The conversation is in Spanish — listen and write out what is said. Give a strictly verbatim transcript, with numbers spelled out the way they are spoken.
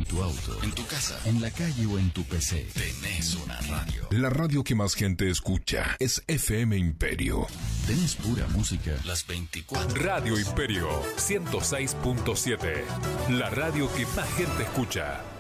tu auto, en tu casa, en la calle o en tu P C. tenés una radio. La radio que más gente escucha es F M Imperio. Tenés pura música. Las veinticuatro. Radio Imperio ciento seis punto siete. La radio que más gente escucha.